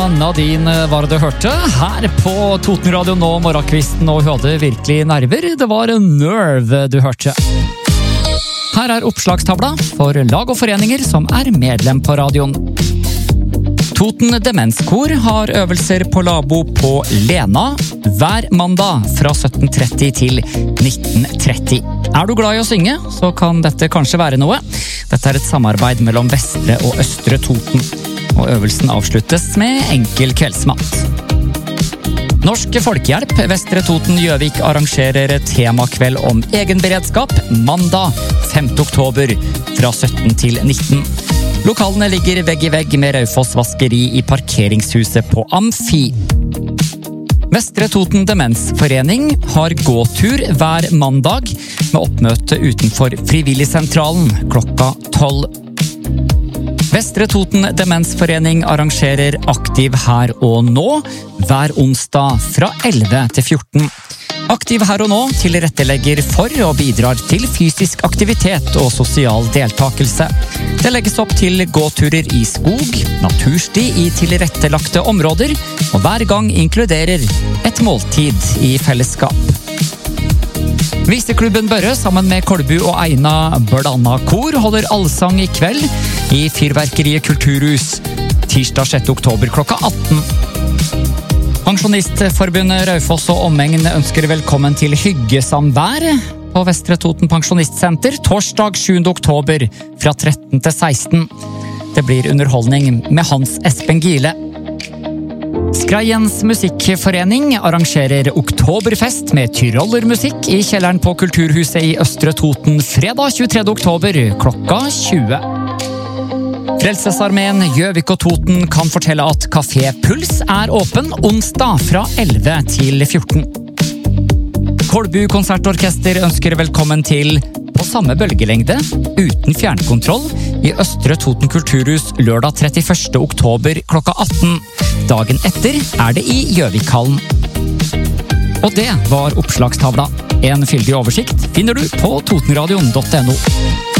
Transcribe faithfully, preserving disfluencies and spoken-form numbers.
Nadine var det du hørte her på Toten Radio nå morgenkvisten, og hun hadde virkelig nerver. Det var Nerve du hørte. Her er oppslagstavla for lag og foreninger som er medlem på radioen. Toten Demenskor har øvelser på Labo på Lena hver mandag fra sytten tretti til nitten tretti. Er du glad i å synge, så kan dette kanskje være noe. Dette er et samarbeid mellom Vestre og Østre Toten, og øvelsen avsluttes med enkel kveldsmat. Norsk Folkehjelp Vestre Toten Gjøvik arrangerer temakveld om egenberedskap mandag femte oktober fra sytten til nitten. Lokalene ligger vegg i vegg med Raufoss vaskeri i parkeringshuset på Amfi. Vestre Toten Demensforening har gåtur hver mandag med oppmøte utenfor Frivilligsentralen klokka tolv. Vestre Toten Demensforening arrangerer Aktiv her og nå hver onsdag fra elleve til fjorten. Aktiv her og nå tilrettelegger for og bidrar til fysisk aktivitet og sosial deltakelse. Det legges opp til gåturer i skog, natursti i tilrettelagte områder, og hver gang inkluderer et måltid i fellesskap. Viseklubben Børre sammen med Kolbu og Eina Blanda Kor holder allsang i kveld i Fyrverkeriet Kulturhus tirsdag sjette oktober klokka atten. Pensjonistforbundet Raufoss og omegn ønsker velkommen til hyggesamvær på Vestre Toten Pensjonistsenter torsdag sjuende oktober fra tretten til seksten. Det blir underholdning med Hans Espen Gile. Skreiens musikkforening arrangerer oktoberfest med tyrollermusikk i kjelleren på Kulturhuset i Østre Toten fredag tjuetredje oktober klokka tjue. Frelsesarmeen Gjøvik og Toten kan fortelle at Café Puls er åpen onsdag fra elleve til fjorten. Kolbu konsertorkester ønsker velkommen til på samme bølgelengde, uten fjernkontroll, i Østre Toten Kulturhus lørdag trettiførste oktober klokka atten. Dagen etter er det i Gjøvikhallen. Og det var oppslagstavla. En fyldig oversikt finner du på totenradion punktum no.